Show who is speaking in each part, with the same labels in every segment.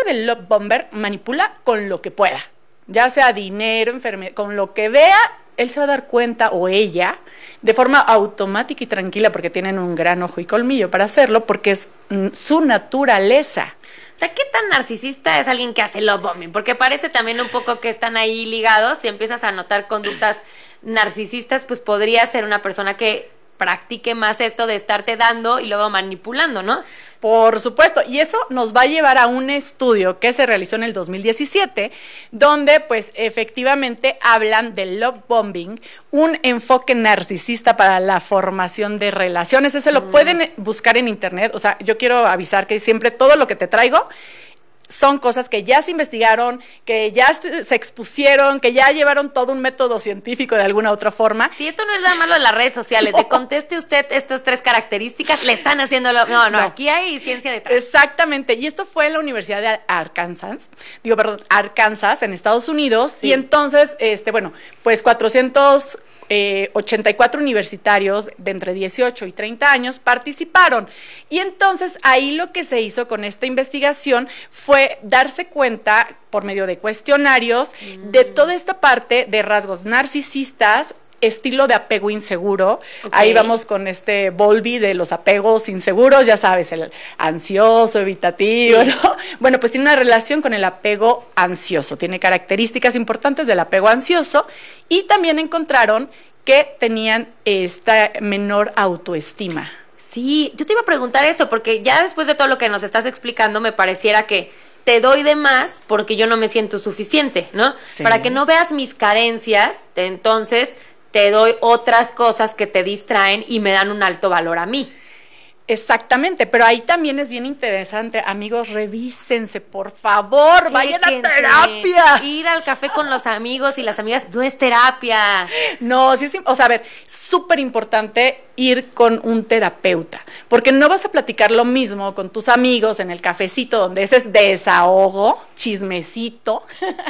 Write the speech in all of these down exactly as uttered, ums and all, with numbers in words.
Speaker 1: del love bomber manipula con lo que pueda, ya sea dinero, enfermedad, con lo que vea, él se va a dar cuenta, o ella, de forma automática y tranquila, porque tienen un gran ojo y colmillo para hacerlo, porque es mm, su naturaleza.
Speaker 2: O sea, ¿qué tan narcisista es alguien que hace love bombing? Porque parece también un poco que están ahí ligados. Si empiezas a notar conductas narcisistas, pues podría ser una persona que practique más esto de estarte dando y luego manipulando, ¿no?
Speaker 1: Por supuesto, y eso nos va a llevar a un estudio que se realizó en el dos mil diecisiete, donde pues efectivamente hablan del love bombing, un enfoque narcisista para la formación de relaciones. Ese lo mm. pueden buscar en internet. O sea, yo quiero avisar que siempre todo lo que te traigo son cosas que ya se investigaron, que ya se expusieron, que ya llevaron todo un método científico de alguna otra forma.
Speaker 2: Sí, esto no es nada malo de las redes sociales, no. De conteste usted estas tres características, le están haciendo lo... No, no, no, aquí hay ciencia detrás.
Speaker 1: Exactamente, y esto fue en la Universidad de Arkansas, digo, perdón, Arkansas, en Estados Unidos, sí. Y entonces, este, bueno, pues cuatrocientos ochenta y cuatro universitarios de entre dieciocho y treinta años participaron. Y entonces ahí lo que se hizo con esta investigación fue darse cuenta, por medio de cuestionarios, mm. de toda esta parte de rasgos narcisistas, estilo de apego inseguro. Okay. Ahí vamos con este Bowlby de los apegos inseguros, ya sabes, el ansioso, evitativo, sí. ¿no? Bueno, pues tiene una relación con el apego ansioso, tiene características importantes del apego ansioso, y también encontraron que tenían esta menor autoestima.
Speaker 2: Sí, yo te iba a preguntar eso, porque ya después de todo lo que nos estás explicando, me pareciera que te doy de más porque yo no me siento suficiente, ¿no? Sí. Para que no veas mis carencias, entonces te doy otras cosas que te distraen y me dan un alto valor a mí.
Speaker 1: Exactamente, pero ahí también es bien interesante, amigos, revísense, por favor, Chéquense. Vayan a terapia.
Speaker 2: Ir al café con los amigos y las amigas no es terapia.
Speaker 1: No, sí es, o sea, a ver, súper importante ir con un terapeuta, porque no vas a platicar lo mismo con tus amigos en el cafecito, donde ese es desahogo, chismecito,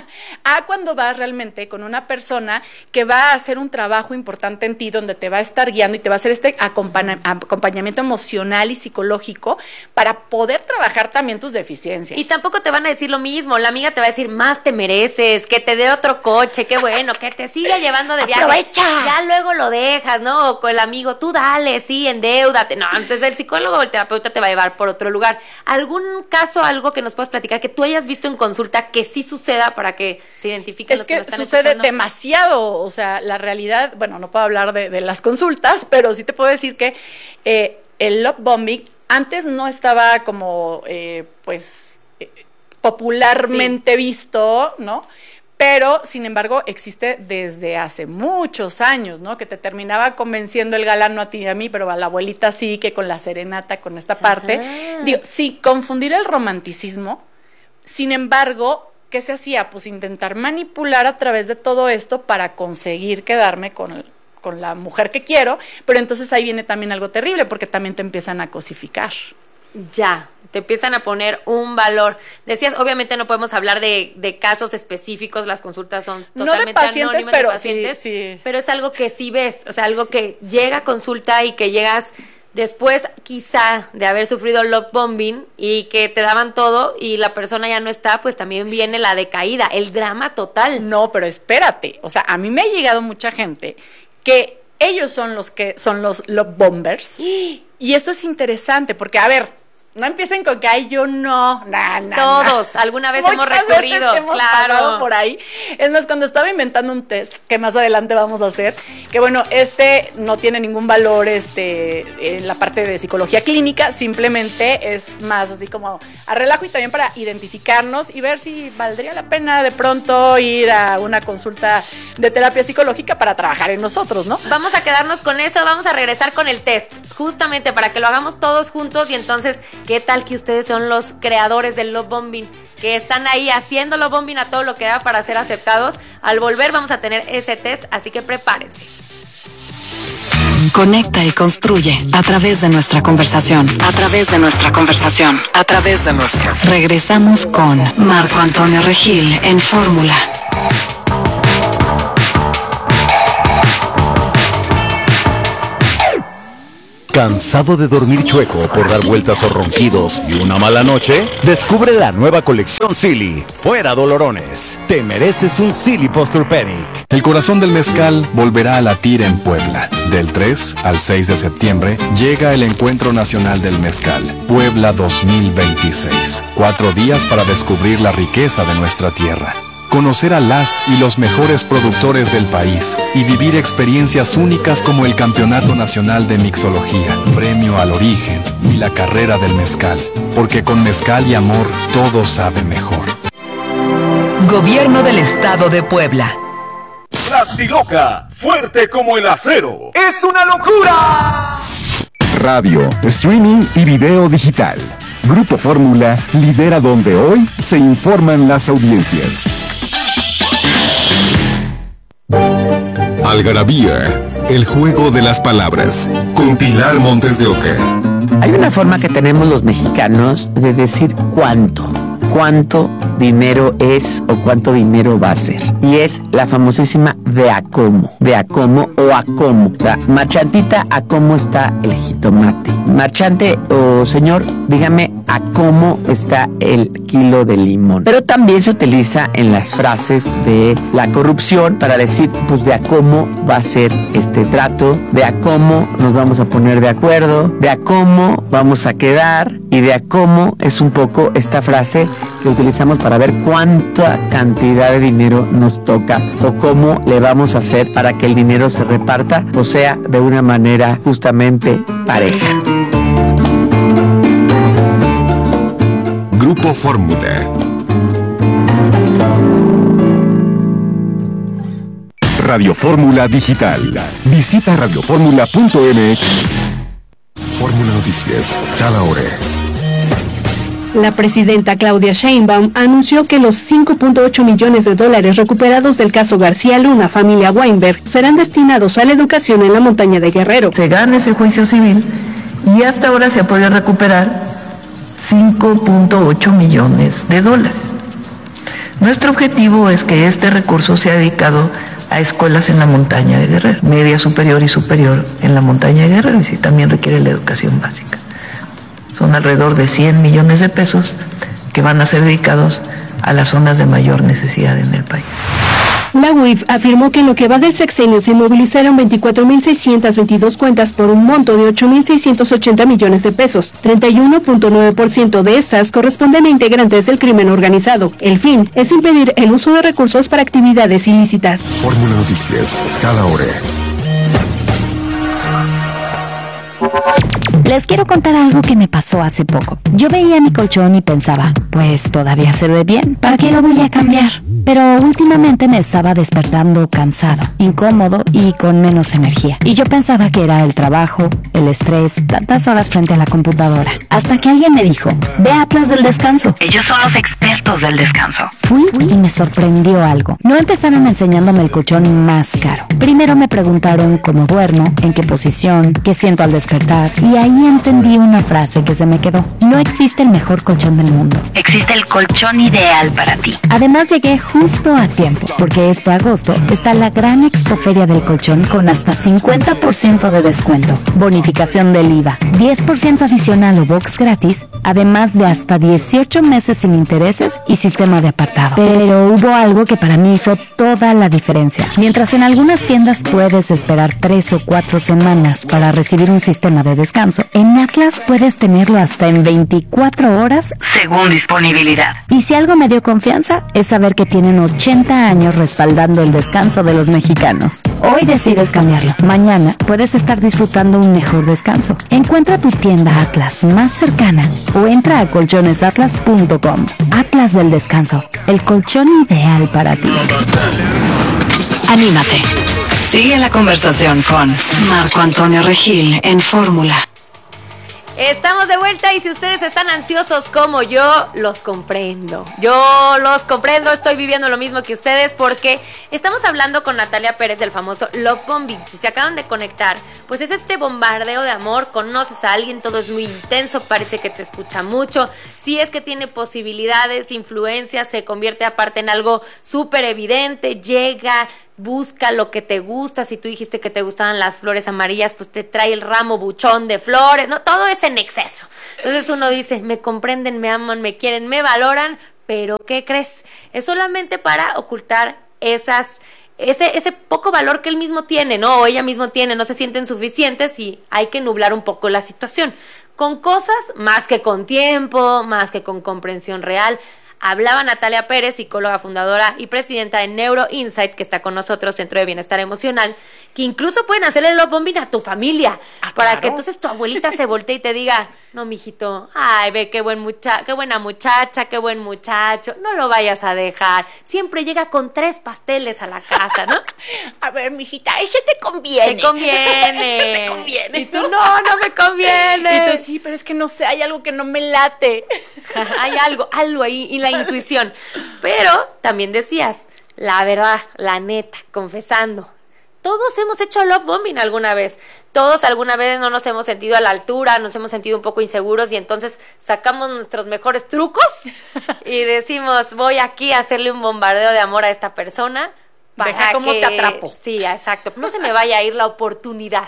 Speaker 1: a cuando vas realmente con una persona que va a hacer un trabajo importante en ti, donde te va a estar guiando y te va a hacer este acompañ- acompañamiento emocional y psicológico para poder trabajar también tus deficiencias.
Speaker 2: Y tampoco te van a decir lo mismo, la amiga te va a decir, más te mereces, que te dé otro coche, qué bueno, que te siga llevando de viaje.
Speaker 1: ¡Aprovecha!
Speaker 2: Ya luego lo dejas, ¿no? O con el amigo, tú dale, sí, endeúdate. No, entonces el psicólogo o el terapeuta te va a llevar por otro lugar. ¿Algún caso, algo que nos puedas platicar, que tú hayas visto en consulta que sí suceda para que se identifiquen los que nos están
Speaker 1: escuchando? Es que sucede
Speaker 2: escuchando?
Speaker 1: demasiado, o sea, la realidad, bueno, no puedo hablar de, de las consultas, pero sí te puedo decir que eh, el love bombing antes no estaba como, eh, pues, eh, popularmente sí. visto, ¿no? Pero, sin embargo, existe desde hace muchos años, ¿no? Que te terminaba convenciendo el galán, no a ti y a mí, pero a la abuelita sí, que con la serenata, con esta parte. Ajá. Digo, sí, confundir el romanticismo. Sin embargo, ¿qué se hacía? Pues intentar manipular a través de todo esto para conseguir quedarme con el con la mujer que quiero, pero entonces ahí viene también algo terrible, porque también te empiezan a cosificar.
Speaker 2: Ya, te empiezan a poner un valor. Decías, obviamente no podemos hablar de, de casos específicos, las consultas son totalmente
Speaker 1: no de pacientes,
Speaker 2: anónimas,
Speaker 1: pero
Speaker 2: de pacientes,
Speaker 1: sí, sí.
Speaker 2: pero es algo que sí ves, o sea, algo que llega a consulta y que llegas después quizá de haber sufrido love bombing y que te daban todo y la persona ya no está, pues también viene la decaída, el drama total.
Speaker 1: No, pero espérate, o sea, a mí me ha llegado mucha gente que ellos son los que son los love bombers. Y esto es interesante porque, a ver, no empiecen con que ay, yo no, nah, nah,
Speaker 2: todos,
Speaker 1: nah.
Speaker 2: alguna vez
Speaker 1: Muchas
Speaker 2: hemos recurrido,
Speaker 1: veces hemos
Speaker 2: claro,
Speaker 1: pasado por ahí. Es más, cuando estaba inventando un test que más adelante vamos a hacer, que bueno, este no tiene ningún valor este en la parte de psicología clínica, simplemente es más así como a relajo y también para identificarnos y ver si valdría la pena de pronto ir a una consulta de terapia psicológica para trabajar en nosotros, ¿no?
Speaker 2: Vamos a quedarnos con eso, vamos a regresar con el test, justamente para que lo hagamos todos juntos y entonces ¿qué tal que ustedes son los creadores del love bombing? Que están ahí haciendo love bombing a todo lo que da para ser aceptados. Al volver vamos a tener ese test, así que prepárense.
Speaker 3: Conecta y construye a través de nuestra conversación. A través de nuestra conversación. A través de nuestra. Regresamos con Marco Antonio Regil en Fórmula.
Speaker 4: ¿Cansado de dormir chueco por dar vueltas o ronquidos y una mala noche? Descubre la nueva colección Silly. Fuera dolorones. Te mereces un Silly Posturepedic.
Speaker 5: El corazón del mezcal volverá a latir en Puebla. Del tres al seis de septiembre llega el Encuentro Nacional del Mezcal, Puebla dos mil veintiséis. Cuatro días para descubrir la riqueza de nuestra tierra, conocer a las y los mejores productores del país y vivir experiencias únicas como el Campeonato Nacional de Mixología, Premio al Origen y la Carrera del Mezcal. Porque con mezcal y amor todo sabe mejor.
Speaker 3: Gobierno del Estado de Puebla.
Speaker 6: Plastiloca, fuerte como el acero.
Speaker 7: ¡Es una locura!
Speaker 8: Radio, streaming y video digital. Grupo Fórmula lidera donde hoy se informan las audiencias.
Speaker 9: Algarabía, el juego de las palabras, con Pilar Montes de Oca.
Speaker 10: Hay una forma que tenemos los mexicanos de decir cuánto. Cuánto dinero es o cuánto dinero va a ser. Y es la famosísima de a cómo. De a cómo o a cómo. O sea, marchantita, a cómo está el jitomate. Marchante o señor, dígame a cómo está el kilo de limón. Pero también se utiliza en las frases de la corrupción para decir, pues de a cómo va a ser este trato, de a cómo nos vamos a poner de acuerdo, de a cómo vamos a quedar y de a cómo es un poco esta frase que utilizamos para ver cuánta cantidad de dinero nos toca o cómo le vamos a hacer para que el dinero se reparta, o sea, de una manera justamente pareja.
Speaker 9: Grupo Fórmula.
Speaker 8: Radio Fórmula Digital. Visita radio fórmula punto m x.
Speaker 9: Fórmula Noticias, cada hora.
Speaker 11: La presidenta Claudia Sheinbaum anunció que los cinco punto ocho millones de dólares recuperados del caso García Luna, familia Weinberg, serán destinados a la educación en la montaña de Guerrero.
Speaker 12: Se gana ese juicio civil y hasta ahora se ha podido recuperar cinco punto ocho millones de dólares. Nuestro objetivo es que este recurso sea dedicado a escuelas en la montaña de Guerrero, media superior y superior en la montaña de Guerrero, y si también requiere la educación básica. Son alrededor de cien millones de pesos que van a ser dedicados a las zonas de mayor necesidad en el país.
Speaker 11: La U I F afirmó que en lo que va del sexenio se movilizaron veinticuatro mil seiscientas veintidós cuentas por un monto de ocho mil seiscientos ochenta millones de pesos. treinta y uno punto nueve por ciento de estas corresponden a integrantes del crimen organizado. El fin es impedir el uso de recursos para actividades ilícitas.
Speaker 9: Fórmula Noticias, cada hora.
Speaker 13: Les quiero contar algo que me pasó hace poco. Yo veía mi colchón y pensaba, pues todavía se ve bien, ¿para qué lo voy a cambiar? Pero últimamente me estaba despertando cansado, incómodo y con menos energía. Y yo pensaba que era el trabajo, el estrés, tantas horas frente a la computadora. Hasta que alguien me dijo, ve a Atlas del Descanso.
Speaker 3: Ellos son los expertos del descanso.
Speaker 13: Fui y me sorprendió algo. No empezaron enseñándome el colchón más caro. Primero me preguntaron cómo duermo, en qué posición, qué siento al despertar. Y ahí entendí una frase que se me quedó. No existe el mejor colchón del mundo.
Speaker 3: Existe el colchón ideal para ti.
Speaker 13: Además llegué justo a tiempo, porque este agosto está la gran expoferia del colchón con hasta cincuenta por ciento de descuento, bonificación del I V A, diez por ciento adicional o box gratis, además de hasta dieciocho meses sin intereses y sistema de apartado. Pero hubo algo que para mí hizo toda la diferencia. Mientras en algunas tiendas puedes esperar tres o cuatro semanas para recibir un sistema de descanso, en Atlas puedes tenerlo hasta en veinticuatro horas
Speaker 3: según disponibilidad.
Speaker 13: Y si algo me dio confianza es saber que tienen ochenta años respaldando el descanso de los mexicanos. Hoy decides cambiarlo. Mañana puedes estar disfrutando un mejor descanso. Encuentra tu tienda Atlas más cercana o entra a colchones atlas punto com. Atlas del Descanso, el colchón ideal para ti.
Speaker 3: Anímate. Sigue la conversación con Marco Antonio Regil en Fórmula.
Speaker 2: Estamos de vuelta y si ustedes están ansiosos como yo, los comprendo. Yo los comprendo, estoy viviendo lo mismo que ustedes porque estamos hablando con Natalia Pérez del famoso Love Bombing. Si se acaban de conectar, pues es este bombardeo de amor, conoces a alguien, todo es muy intenso, parece que te escucha mucho. Si es que tiene posibilidades, influencias, se convierte aparte en algo súper evidente, llega, busca lo que te gusta. Si tú dijiste que te gustaban las flores amarillas, pues te trae el ramo buchón de flores, ¿no? Todo es en exceso. Entonces uno dice, me comprenden, me aman, me quieren, me valoran, pero ¿qué crees? Es solamente para ocultar esas... Ese, ese poco valor que él mismo tiene, ¿no? O ella mismo tiene, no se sienten suficientes y hay que nublar un poco la situación. Con cosas más que con tiempo, más que con comprensión real. Hablaba Natalia Pérez, psicóloga fundadora y presidenta de Neuro Insight, que está con nosotros, Centro de Bienestar Emocional, que incluso pueden hacerle love bombing a tu familia, ah, para claro. que entonces tu abuelita se voltee y te diga, no, mijito, ay, ve qué buen mucha, qué buena muchacha, qué buen muchacho, no lo vayas a dejar, siempre llega con tres pasteles a la casa, ¿no?
Speaker 1: A ver, mijita, ese te conviene.
Speaker 2: Te conviene.
Speaker 1: Ese te conviene.
Speaker 2: Y tú, no, no me conviene.
Speaker 1: Y tú, sí, pero es que no sé, hay algo que no me late.
Speaker 2: Hay algo, algo ahí, y la intuición. Pero también decías, la verdad, la neta, confesando, todos hemos hecho love bombing alguna vez. Todos alguna vez no nos hemos sentido a la altura, nos hemos sentido un poco inseguros y entonces sacamos nuestros mejores trucos y decimos, voy aquí a hacerle un bombardeo de amor a esta persona. Para
Speaker 1: Deja cómo
Speaker 2: que...
Speaker 1: te atrapo.
Speaker 2: Sí, exacto. No se me vaya a ir la oportunidad.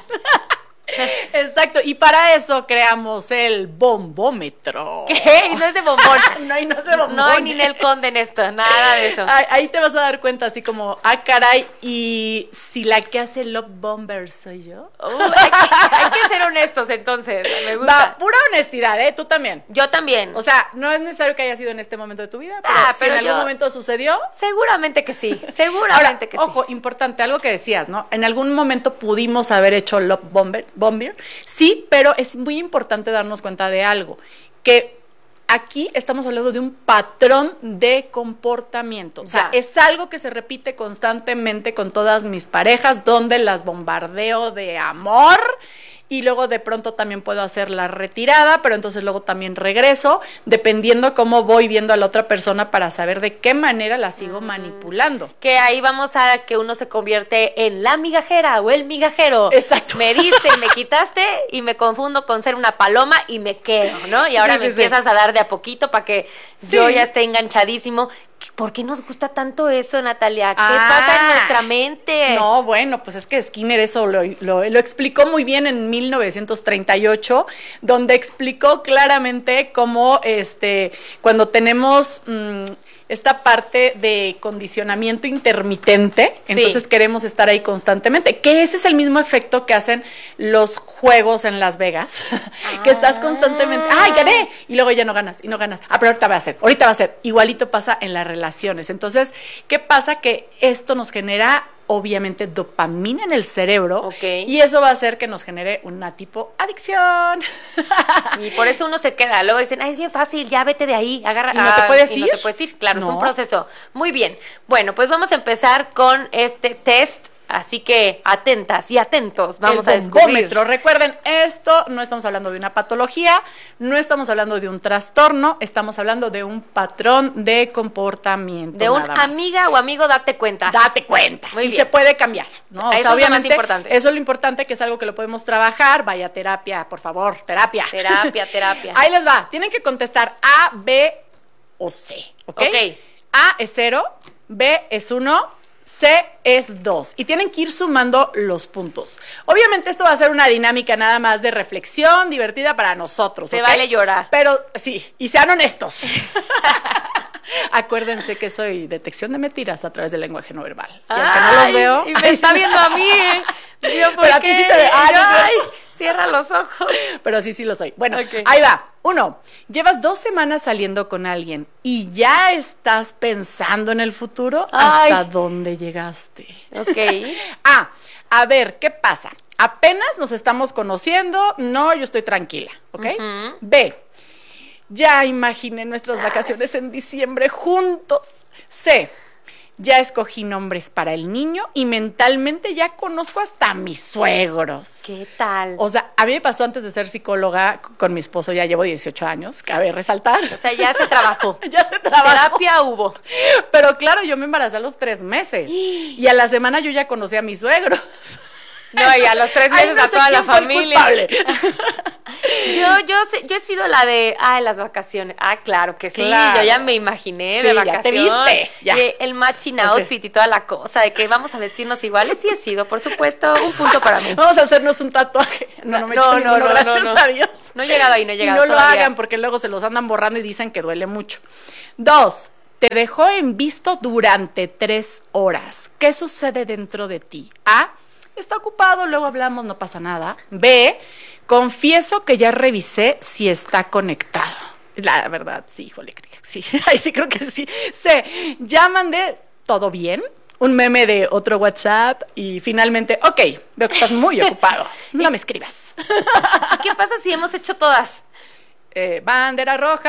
Speaker 1: Exacto, y para eso creamos el bombómetro.
Speaker 2: ¿Qué? Y no es de bombón.
Speaker 1: No, y no es de bombón.
Speaker 2: No hay ni Ninel Conde en esto, nada de eso.
Speaker 1: Ahí, ahí te vas a dar cuenta así como, ah, caray, y si la que hace Love Bomber soy yo.
Speaker 2: Uh, hay, que, hay que ser honestos entonces, me gusta.
Speaker 1: Va, pura honestidad, ¿eh? Tú también.
Speaker 2: Yo también.
Speaker 1: O sea, no es necesario que haya sido en este momento de tu vida, pero,
Speaker 2: ah,
Speaker 1: si
Speaker 2: pero
Speaker 1: en algún
Speaker 2: yo...
Speaker 1: momento sucedió.
Speaker 2: Seguramente que sí, seguramente
Speaker 1: Ahora,
Speaker 2: que
Speaker 1: ojo,
Speaker 2: sí.
Speaker 1: importante, algo que decías, ¿no? En algún momento pudimos haber hecho Love Bomber, Bomber. Sí, pero es muy importante darnos cuenta de algo, que aquí estamos hablando de un patrón de comportamiento. O sea, ya. Es algo que se repite constantemente con todas mis parejas, donde las bombardeo de amor y luego de pronto también puedo hacer la retirada, pero entonces luego también regreso, dependiendo cómo voy viendo a la otra persona para saber de qué manera la sigo mm. manipulando.
Speaker 2: Que ahí vamos a que uno se convierte en la migajera o el migajero.
Speaker 1: Exacto.
Speaker 2: Me diste y me quitaste y me confundo con ser una paloma y me quedo, ¿no? Y ahora sí, me sí, empiezas sí. a dar de a poquito para que sí. yo ya esté enganchadísimo. ¿Por qué nos gusta tanto eso, Natalia? ¿Qué ah, pasa en nuestra mente?
Speaker 1: No, bueno, pues es que Skinner eso lo, lo, lo explicó muy bien en mil novecientos treinta y ocho, donde explicó claramente cómo este, cuando tenemos mmm, esta parte de condicionamiento intermitente, sí. entonces queremos estar ahí constantemente, que ese es el mismo efecto que hacen los juegos en Las Vegas, ah. que estás constantemente, ¡ay, gané! Y luego ya no ganas, y no ganas. Ah, pero ahorita va a ser, ahorita va a ser. Igualito pasa en las relaciones. Entonces, ¿qué pasa? Que esto nos genera obviamente dopamina en el cerebro, okay. y eso va a hacer que nos genere una tipo adicción.
Speaker 2: Y por eso uno se queda, luego dicen, ay, es bien fácil, ya vete de ahí, agarra.
Speaker 1: ¿Y no te puedes
Speaker 2: y
Speaker 1: ir?
Speaker 2: No te puedes ir, claro,
Speaker 1: no.
Speaker 2: Es un proceso. Muy bien, bueno, pues vamos a empezar con este test. Así que atentas y atentos, vamos
Speaker 1: el
Speaker 2: a descubrir.
Speaker 1: Recuerden, esto no estamos hablando de una patología, no estamos hablando de un trastorno, estamos hablando de un patrón de comportamiento.
Speaker 2: De un amiga o amigo, date cuenta.
Speaker 1: Date cuenta.
Speaker 2: Muy
Speaker 1: y
Speaker 2: bien.
Speaker 1: Se puede cambiar, ¿no? O
Speaker 2: eso
Speaker 1: sea, obviamente,
Speaker 2: es lo más importante.
Speaker 1: Eso es lo importante, que es algo que lo podemos trabajar. Vaya, terapia, por favor, terapia.
Speaker 2: Terapia, terapia.
Speaker 1: Ahí les va. Tienen que contestar A, B o C, ¿ok?
Speaker 2: Ok.
Speaker 1: A es cero, B es uno, C es dos, y tienen que ir sumando los puntos. Obviamente esto va a ser una dinámica nada más de reflexión divertida para nosotros.
Speaker 2: Se
Speaker 1: ¿okay?
Speaker 2: vale llorar.
Speaker 1: Pero sí, y sean honestos. Acuérdense que soy detección de mentiras a través del lenguaje no verbal. Y aunque no los veo.
Speaker 2: Y me está viendo a mí. Dios, ¿por
Speaker 1: pero
Speaker 2: qué?
Speaker 1: A ti sí te ve. Ay,
Speaker 2: Ay, cierra los ojos.
Speaker 1: Pero sí, sí lo soy. Bueno,
Speaker 2: okay.
Speaker 1: Ahí va. Uno, llevas dos semanas saliendo con alguien y ya estás pensando en el futuro.
Speaker 2: Ay.
Speaker 1: ¿Hasta dónde llegaste?
Speaker 2: Ok.
Speaker 1: Ah, a ver, ¿qué pasa? Apenas nos estamos conociendo. No, yo estoy tranquila, ¿ok?
Speaker 2: Uh-huh.
Speaker 1: B, ya imaginé nuestras vacaciones en diciembre juntos. C, ya escogí nombres para el niño y mentalmente ya conozco hasta mis suegros.
Speaker 2: ¿Qué tal?
Speaker 1: O sea, a mí me pasó antes de ser psicóloga con mi esposo, ya llevo dieciocho años, cabe resaltar.
Speaker 2: O sea, ya se trabajó.
Speaker 1: Ya se trabajó.
Speaker 2: Terapia hubo.
Speaker 1: Pero claro, yo me embaracé a los tres meses y a la semana yo ya conocí a mis suegros.
Speaker 2: No, y a los tres meses
Speaker 1: Ay, no
Speaker 2: a
Speaker 1: sé
Speaker 2: toda la
Speaker 1: quién fue el
Speaker 2: familia.
Speaker 1: culpable.
Speaker 2: Yo, yo, sé- yo he sido la de, ay, las vacaciones. Ah, claro que sí,
Speaker 1: Claro.
Speaker 2: yo ya me imaginé
Speaker 1: Sí,
Speaker 2: de
Speaker 1: ya te
Speaker 2: vacaciones.
Speaker 1: viste, ya.
Speaker 2: Y el matching
Speaker 1: O sea,
Speaker 2: outfit y toda la cosa, de que vamos a vestirnos iguales, sí he sido, por supuesto, un punto para mí.
Speaker 1: Vamos a hacernos un tatuaje. No, no me he
Speaker 2: No,
Speaker 1: hecho
Speaker 2: no,
Speaker 1: ninguno,
Speaker 2: no, no,
Speaker 1: gracias
Speaker 2: no.
Speaker 1: a Dios.
Speaker 2: No he llegado ahí, no he
Speaker 1: Y
Speaker 2: llegado
Speaker 1: no lo
Speaker 2: todavía.
Speaker 1: hagan porque luego se los andan borrando y dicen que duele mucho. Dos, te dejó en visto durante tres horas. ¿Qué sucede dentro de ti? A, está ocupado, luego hablamos, no pasa nada. B, confieso que ya revisé si está conectado. La verdad, sí, híjole, sí. Ahí sí creo que sí. C, ya mandé, ¿todo bien? Un meme de otro WhatsApp y finalmente, ok, veo que estás muy ocupado. No me escribas.
Speaker 2: ¿Y qué pasa si hemos hecho todas?
Speaker 1: Eh, bandera roja,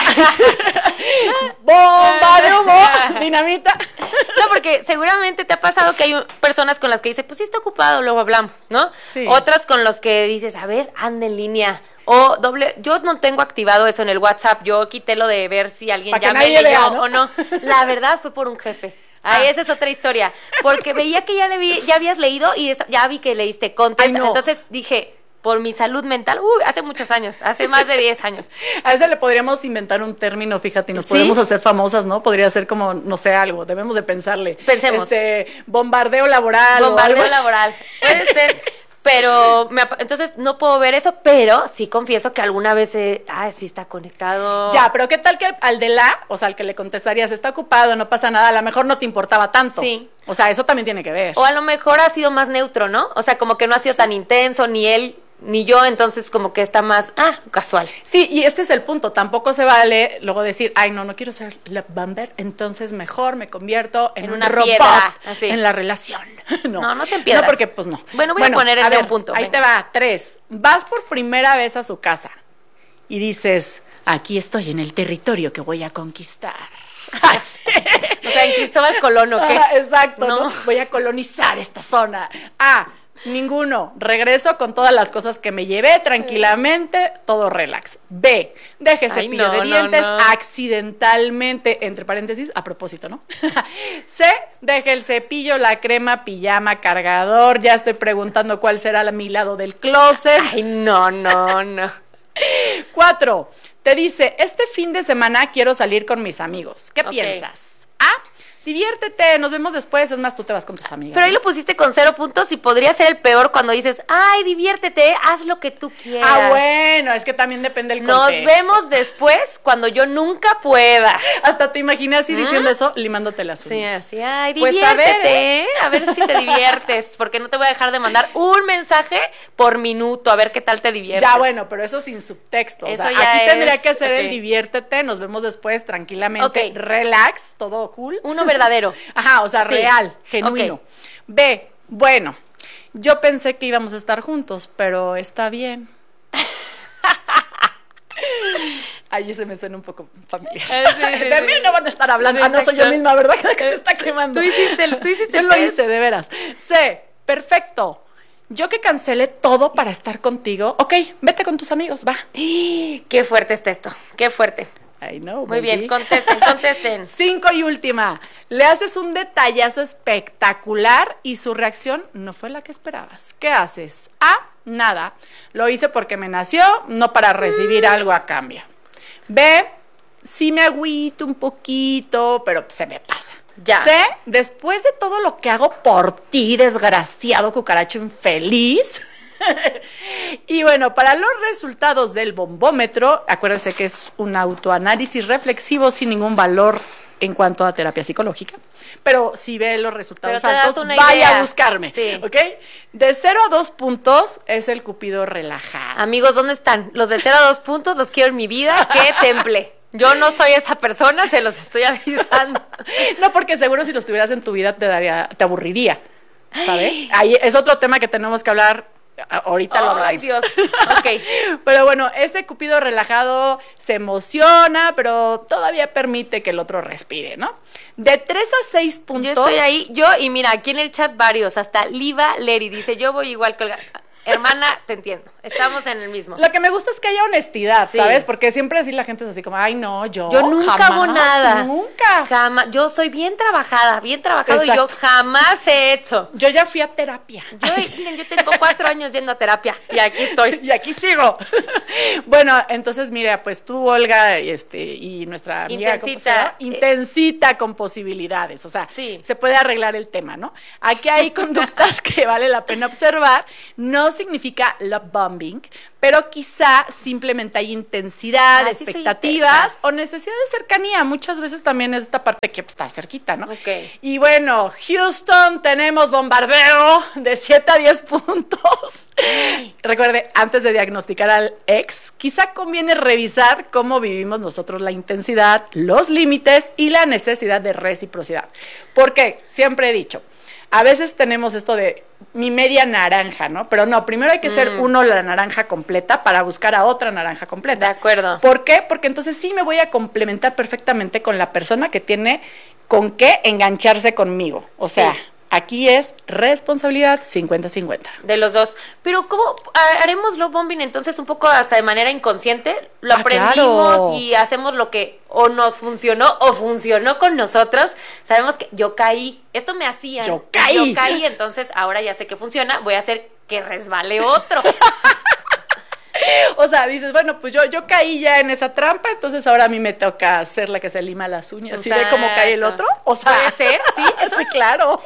Speaker 1: bomba de humo, dinamita.
Speaker 2: No, porque seguramente te ha pasado que hay un- personas con las que dices, pues sí está ocupado, luego hablamos, ¿no?
Speaker 1: Sí.
Speaker 2: Otras con los que dices, a ver, anda en línea. O doble, yo no tengo activado eso en el WhatsApp, yo quité lo de ver si alguien
Speaker 1: Pa' que
Speaker 2: ya me
Speaker 1: nadie
Speaker 2: leyó
Speaker 1: vea, ¿no?
Speaker 2: o no. La verdad fue por un jefe. Ahí
Speaker 1: Ah.
Speaker 2: esa es otra historia. Porque veía que ya le vi, ya habías leído y esta- ya vi que leíste contesta.
Speaker 1: Ay, no.
Speaker 2: Entonces dije, por mi salud mental, uy, hace muchos años, hace más de diez años.
Speaker 1: A ese le podríamos inventar un término, fíjate, y nos
Speaker 2: ¿Sí?
Speaker 1: podemos hacer famosas, ¿no? Podría ser como, no sé, algo, debemos de pensarle.
Speaker 2: Pensemos.
Speaker 1: Este, bombardeo laboral. o
Speaker 2: Bombardeo
Speaker 1: algo así.
Speaker 2: laboral. Puede ser. Pero, me ap- entonces no puedo ver eso, pero sí confieso que alguna vez, eh, ah, sí está conectado.
Speaker 1: Ya, pero ¿qué tal que al de la, o sea, al que le contestarías, está ocupado, no pasa nada, a lo mejor no te importaba tanto?
Speaker 2: Sí.
Speaker 1: O sea, eso también tiene que ver.
Speaker 2: O a lo mejor ha sido más neutro, ¿no? O sea, como que no ha sido tan intenso, ni él, ni yo, entonces como que está más, ah, casual.
Speaker 1: Sí, y este es el punto. Tampoco se vale luego decir, ay, no, no quiero ser love bomber, entonces mejor me convierto en,
Speaker 2: En
Speaker 1: un
Speaker 2: una
Speaker 1: robot
Speaker 2: piedra, así.
Speaker 1: en la relación. No,
Speaker 2: No, no se empiedras.
Speaker 1: No, porque pues no.
Speaker 2: Bueno, voy a poner el de
Speaker 1: ver,
Speaker 2: un punto,
Speaker 1: Ahí
Speaker 2: venga.
Speaker 1: te va, tres. Vas por primera vez a su casa y dices, aquí estoy en el territorio que voy a conquistar.
Speaker 2: O sea, en Cristóbal Colón, ¿o qué?
Speaker 1: Ah, exacto, ¿no?
Speaker 2: No.
Speaker 1: Voy a colonizar esta zona. Ah, ninguno. Regreso con todas las cosas que me llevé tranquilamente, todo relax. B, deje
Speaker 2: Ay,
Speaker 1: cepillo
Speaker 2: no,
Speaker 1: de
Speaker 2: no,
Speaker 1: dientes
Speaker 2: no.
Speaker 1: accidentalmente, entre paréntesis, a propósito, ¿no? C, deje el cepillo, la crema, pijama, cargador. Ya estoy preguntando cuál será la- mi lado del closet.
Speaker 2: Ay, no, no, no.
Speaker 1: Cuatro, te dice, este fin de semana quiero salir con mis amigos. ¿Qué
Speaker 2: Ok.
Speaker 1: piensas? A, diviértete, nos vemos después. Es más, tú te vas con tus amigas.
Speaker 2: Pero ahí
Speaker 1: ¿no?
Speaker 2: lo pusiste con cero puntos y podría ser el peor cuando dices, ay, diviértete, haz lo que tú quieras.
Speaker 1: Ah, bueno, es que también depende del
Speaker 2: Nos
Speaker 1: contexto.
Speaker 2: vemos después cuando yo nunca pueda.
Speaker 1: Hasta te imaginas así
Speaker 2: ¿Mm?
Speaker 1: diciendo eso, limándote las
Speaker 2: Sí,
Speaker 1: uñas.
Speaker 2: así, ay,
Speaker 1: Pues, a
Speaker 2: diviértete,
Speaker 1: ver,
Speaker 2: ¿eh? a ver si te diviertes, porque no te voy a dejar de mandar un mensaje por minuto, a ver qué tal te diviertes.
Speaker 1: Ya, bueno, pero eso sin subtexto.
Speaker 2: Eso
Speaker 1: o sea,
Speaker 2: ya
Speaker 1: aquí
Speaker 2: es-
Speaker 1: tendría que ser el
Speaker 2: ok.
Speaker 1: diviértete, nos vemos después tranquilamente,
Speaker 2: Ok.
Speaker 1: relax, todo cool.
Speaker 2: Uno verdadero.
Speaker 1: Ajá, o sea,
Speaker 2: Sí.
Speaker 1: real, genuino.
Speaker 2: Ok.
Speaker 1: B, bueno, yo pensé que íbamos a estar juntos, pero está bien. Ahí se me suena un poco familiar.
Speaker 2: Eh, sí, sí,
Speaker 1: de
Speaker 2: sí.
Speaker 1: mí no van a estar hablando.
Speaker 2: Sí,
Speaker 1: Ah, no soy yo
Speaker 2: exacto.
Speaker 1: misma, ¿verdad? Que se está quemando.
Speaker 2: Tú hiciste el- tú hiciste
Speaker 1: Yo
Speaker 2: el
Speaker 1: lo
Speaker 2: test.
Speaker 1: hice, de veras. C, perfecto. Yo que cancelé todo para estar contigo. Ok, vete con tus amigos, va.
Speaker 2: Qué fuerte está esto, qué fuerte.
Speaker 1: I know,
Speaker 2: Muy
Speaker 1: baby.
Speaker 2: bien, contesten, contesten.
Speaker 1: Cinco y última. Le haces un detallazo espectacular y su reacción no fue la que esperabas. ¿Qué haces? A, nada. Lo hice porque me nació, no para recibir algo a cambio. B, sí me agüito un poquito, pero se me pasa.
Speaker 2: Ya.
Speaker 1: C, después de todo lo que hago por ti, desgraciado cucaracho infeliz. Y bueno, para los resultados del bombómetro, acuérdense que es un autoanálisis reflexivo sin ningún valor en cuanto a terapia psicológica. Pero si ve los resultados
Speaker 2: Pero te das
Speaker 1: altos,
Speaker 2: una
Speaker 1: vaya
Speaker 2: idea.
Speaker 1: a buscarme.
Speaker 2: Sí.
Speaker 1: ¿Ok? De cero a dos puntos es el cupido relajado.
Speaker 2: Amigos, ¿dónde están? Los de cero a dos puntos los quiero en mi vida, que temple. Yo no soy esa persona, se los estoy avisando.
Speaker 1: No, porque seguro si los tuvieras en tu vida te daría, te aburriría. ¿Sabes? Ahí es otro tema que tenemos que hablar. a- Ahorita lo hablamos.
Speaker 2: Ay, Dios. Ok.
Speaker 1: Pero bueno, ese cupido relajado se emociona, pero todavía permite que el otro respire, ¿no? De tres a seis puntos.
Speaker 2: Yo estoy ahí, yo, y mira, aquí en el chat varios, hasta Liva Leri dice, yo voy igual que Olga. Hermana, te entiendo, estamos en el mismo.
Speaker 1: Lo que me gusta es que haya honestidad,
Speaker 2: Sí.
Speaker 1: ¿sabes? Porque siempre así la gente es así como, ay, no, yo
Speaker 2: Yo nunca
Speaker 1: jamás,
Speaker 2: hago nada.
Speaker 1: Nunca.
Speaker 2: Jamás, yo soy bien trabajada, bien trabajado
Speaker 1: Exacto.
Speaker 2: y yo jamás he hecho.
Speaker 1: Yo ya fui a terapia.
Speaker 2: Yo, yo tengo cuatro años yendo a terapia y aquí estoy.
Speaker 1: Y aquí sigo. Bueno, entonces mira, pues tú, Olga, este, y nuestra amiga
Speaker 2: Intensita.
Speaker 1: intensita con posibilidades. O sea,
Speaker 2: Sí.
Speaker 1: se puede arreglar el tema, ¿no? Aquí hay conductas que vale la pena observar. No significa love bombing, pero quizá simplemente hay intensidad,
Speaker 2: Ah, sí soy
Speaker 1: expectativas
Speaker 2: intensa.
Speaker 1: o necesidad de cercanía. Muchas veces también es esta parte que pues, está cerquita, ¿no?
Speaker 2: Ok.
Speaker 1: Y bueno, Houston, tenemos bombardeo de siete a diez puntos. Recuerde, antes de diagnosticar al ex, quizá conviene revisar cómo vivimos nosotros la intensidad, los límites y la necesidad de reciprocidad. Porque siempre he dicho, a veces tenemos esto de mi media naranja, ¿no? Pero no, primero hay que ser
Speaker 2: Mm.
Speaker 1: uno la naranja completa para buscar a otra naranja completa.
Speaker 2: De acuerdo.
Speaker 1: ¿Por qué? Porque entonces sí me voy a complementar perfectamente con la persona que tiene con qué engancharse conmigo. O sea,
Speaker 2: Sí.
Speaker 1: aquí es responsabilidad cincuenta cincuenta.
Speaker 2: De los dos. Pero ¿cómo ha- haremos love bombing entonces un poco hasta de manera inconsciente? Lo
Speaker 1: Ah,
Speaker 2: aprendimos
Speaker 1: claro.
Speaker 2: y hacemos lo que o nos funcionó o funcionó con nosotros. Sabemos que yo caí, esto me hacía.
Speaker 1: Yo caí.
Speaker 2: Yo caí, entonces ahora ya sé que funciona, voy a hacer que resbale otro.
Speaker 1: O sea, dices, bueno, pues yo, yo caí ya en esa trampa, entonces ahora a mí me toca ser la que se lima las uñas. ¿Sí ve cómo cae el otro? O sea,
Speaker 2: Puede ser, sí, eso.
Speaker 1: sí, claro.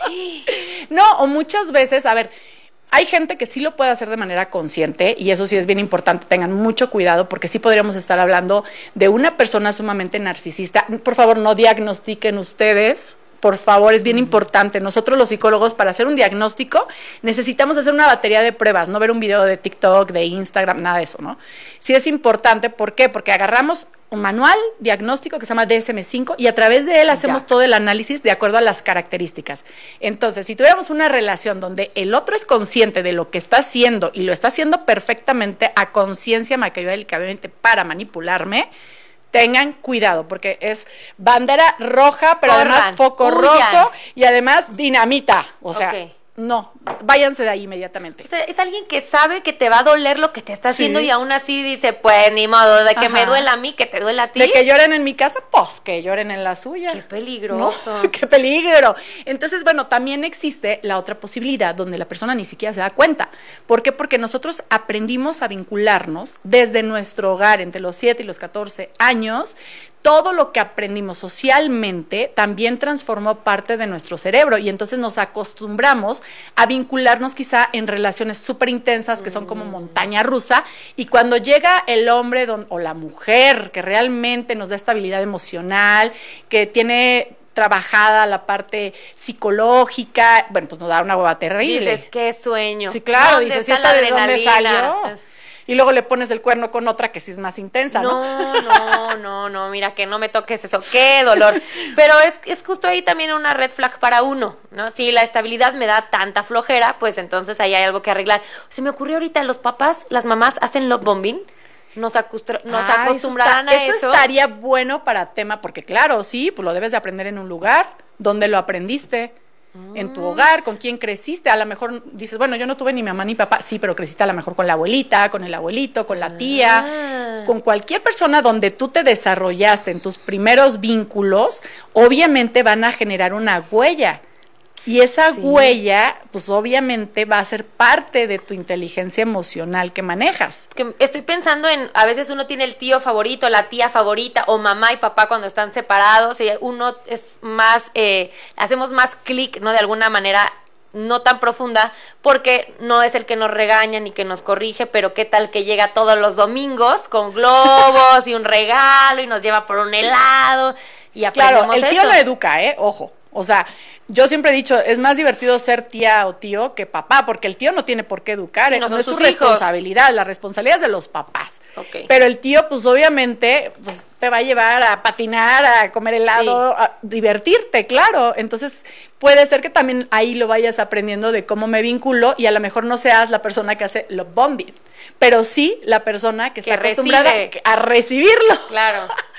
Speaker 1: No, o muchas veces, a ver, hay gente que sí lo puede hacer de manera consciente y eso sí es bien importante, tengan mucho cuidado porque sí podríamos estar hablando de una persona sumamente narcisista. Por favor, no diagnostiquen ustedes. Por favor, es bien importante. Nosotros los psicólogos, para hacer un diagnóstico, necesitamos hacer una batería de pruebas, no ver un video de TikTok, de Instagram, nada de eso, ¿no? Sí es importante, ¿por qué? Porque agarramos un manual diagnóstico que se llama D S M cinco y a través de él hacemos
Speaker 2: Ya.
Speaker 1: todo el análisis de acuerdo a las características. Entonces, si tuviéramos una relación donde el otro es consciente de lo que está haciendo y lo está haciendo perfectamente a conciencia maquiavélicamente para manipularme, tengan cuidado, porque es bandera roja, pero
Speaker 2: Corran,
Speaker 1: además foco
Speaker 2: huyan.
Speaker 1: rojo y además dinamita. O sea,
Speaker 2: Ok.
Speaker 1: no, váyanse de ahí inmediatamente.
Speaker 2: O sea, es alguien que sabe que te va a doler lo que te está haciendo
Speaker 1: Sí.
Speaker 2: y aún así dice, pues ni modo, de que
Speaker 1: Ajá.
Speaker 2: me duela a mí, que te duela a ti.
Speaker 1: De que lloren en mi casa, pues que lloren en la suya.
Speaker 2: Qué peligroso.
Speaker 1: No, qué peligro. Entonces, bueno, también existe la otra posibilidad donde la persona ni siquiera se da cuenta. ¿Por qué? Porque nosotros aprendimos a vincularnos desde nuestro hogar entre los siete y los catorce años. Todo lo que aprendimos socialmente también transformó parte de nuestro cerebro y entonces nos acostumbramos a vincularnos quizá en relaciones súper intensas que son como montaña rusa y cuando llega el hombre don, o la mujer que realmente nos da estabilidad emocional, que tiene trabajada la parte psicológica, bueno, pues nos da una hueva terrible.
Speaker 2: Dices, qué sueño.
Speaker 1: Sí, claro,
Speaker 2: ¿Dónde
Speaker 1: dices, ¿y
Speaker 2: está
Speaker 1: esta
Speaker 2: la
Speaker 1: de dónde
Speaker 2: adrenalina?
Speaker 1: salió? Y luego le pones el cuerno con otra que sí es más intensa, ¿no?
Speaker 2: No, no, no, no, mira, que no me toques eso, qué dolor. Pero es, es justo ahí también una red flag para uno, ¿no? Si la estabilidad me da tanta flojera, pues entonces ahí hay algo que arreglar. Se me ocurrió ahorita, los papás, las mamás hacen love bombing, nos, acostra- nos
Speaker 1: Ah,
Speaker 2: acostumbrarán
Speaker 1: eso
Speaker 2: a
Speaker 1: está-
Speaker 2: eso.
Speaker 1: estaría bueno para tema, porque claro, sí, pues lo debes de aprender en un lugar donde lo aprendiste. En tu hogar, con quién creciste, a lo mejor dices, bueno, yo no tuve ni mamá ni papá, sí, pero creciste a lo mejor con la abuelita, con el abuelito, con la tía,
Speaker 2: Ah.
Speaker 1: con cualquier persona donde tú te desarrollaste en tus primeros vínculos, obviamente van a generar una huella. Y esa
Speaker 2: Sí.
Speaker 1: huella, pues obviamente va a ser parte de tu inteligencia emocional que manejas.
Speaker 2: Que estoy pensando en, a veces uno tiene el tío favorito, la tía favorita, o mamá y papá cuando están separados, y uno es más, eh, hacemos más clic, ¿no? De alguna manera no tan profunda, porque no es el que nos regaña ni que nos corrige, pero qué tal que llega todos los domingos con globos y un regalo y nos lleva por un helado y aprendemos
Speaker 1: Claro, el tío
Speaker 2: eso.
Speaker 1: no educa, ¿eh? Ojo. O sea, yo siempre he dicho, es más divertido ser tía o tío que papá, porque el tío no tiene por qué educar,
Speaker 2: Sí,
Speaker 1: ¿eh?
Speaker 2: no
Speaker 1: no,
Speaker 2: son
Speaker 1: es su
Speaker 2: sus hijos.
Speaker 1: responsabilidad, la responsabilidad es de los papás.
Speaker 2: Ok.
Speaker 1: Pero el tío, pues obviamente, pues te va a llevar a patinar, a comer helado,
Speaker 2: Sí.
Speaker 1: a divertirte, claro. Entonces, puede ser que también ahí lo vayas aprendiendo de cómo me vinculo y a lo mejor no seas la persona que hace love bombing, pero sí la persona que está
Speaker 2: Que
Speaker 1: acostumbrada
Speaker 2: recibe.
Speaker 1: a recibirlo.
Speaker 2: Claro.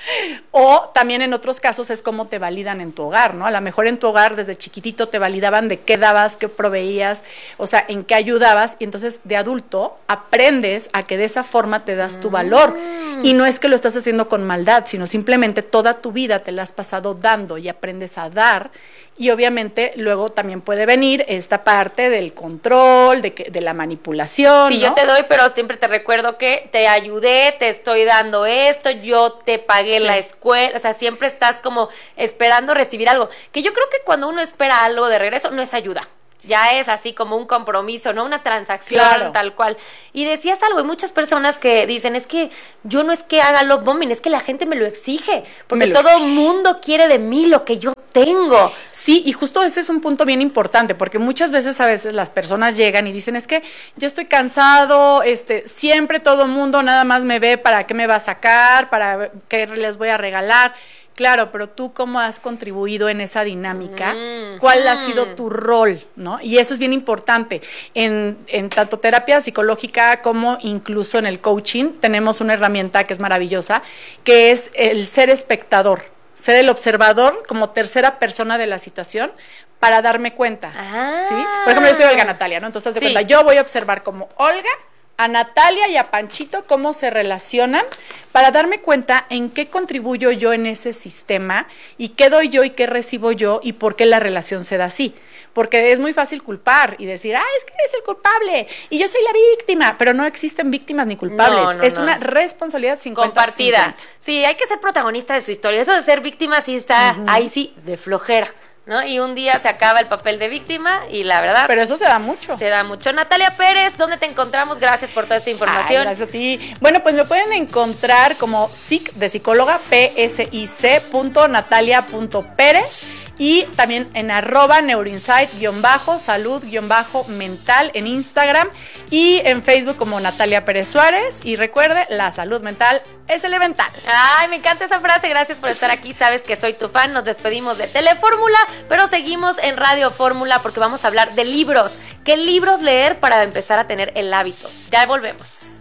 Speaker 1: O también en otros casos es cómo te validan en tu hogar, ¿no? A lo mejor en tu hogar desde chiquitito te validaban de qué dabas, qué proveías, o sea, en qué ayudabas, y entonces de adulto aprendes a que de esa forma te das tu valor. Y no es que lo estás haciendo con maldad, sino simplemente toda tu vida te la has pasado dando y aprendes a dar. Y obviamente luego también puede venir esta parte del control, de, que, de la manipulación.
Speaker 2: Sí,
Speaker 1: ¿no?
Speaker 2: yo te doy, pero siempre te recuerdo que te ayudé, te estoy dando esto, yo te pagué sí. la escuela, o sea, siempre estás como esperando recibir algo. Que yo creo que cuando uno espera algo de regreso, no es ayuda. Ya es así como un compromiso, ¿no? Una transacción claro. tal cual. Y decías algo, hay muchas personas que dicen, es que yo no es que haga love bombing, es que la gente me lo exige, porque todo el mundo quiere de mí lo que yo tengo.
Speaker 1: Sí, y justo ese es un punto bien importante, porque muchas veces a veces las personas llegan y dicen, es que yo estoy cansado, este, siempre todo el mundo nada más me ve para qué me va a sacar, para qué les voy a regalar. Claro, pero tú cómo has contribuido en esa dinámica, mm, cuál mm. ha sido tu rol, ¿no? Y eso es bien importante. En, en tanto terapia psicológica como incluso en el coaching tenemos una herramienta que es maravillosa, que es el ser espectador, ser el observador como tercera persona de la situación para darme cuenta, ah. ¿sí? Por ejemplo, yo soy Olga Natalia, ¿no? Entonces, haz de sí. cuenta, yo voy a observar como Olga, a Natalia y a Panchito cómo se relacionan para darme cuenta en qué contribuyo yo en ese sistema y qué doy yo y qué recibo yo y por qué la relación se da así. Porque es muy fácil culpar y decir, ah, es que eres el culpable y yo soy la víctima, pero no existen víctimas ni culpables. No, no, es no. una responsabilidad cincuenta
Speaker 2: compartida.
Speaker 1: cincuenta.
Speaker 2: Sí, hay que ser protagonista de su historia. Eso de ser víctima sí está, uh-huh. ahí sí, de flojera, ¿no? Y un día se acaba el papel de víctima y la verdad...
Speaker 1: Pero eso se da mucho.
Speaker 2: Se da mucho. Natalia Pérez, ¿dónde te encontramos? Gracias por toda esta información.
Speaker 1: Ay, gracias a ti. Bueno, pues me pueden encontrar como psic de psicóloga, p s i c punto natalia punto pérez y también en arroba neuroinsight guión bajo, salud guión bajo mental en Instagram y en Facebook como Natalia Pérez Suárez. Y recuerde, la salud mental es elemental.
Speaker 2: Ay, me encanta esa frase, gracias por estar aquí, sabes que soy tu fan. Nos despedimos de Telefórmula, pero seguimos en Radio Fórmula porque vamos a hablar de libros. ¿Qué libros leer para empezar a tener el hábito? Ya volvemos.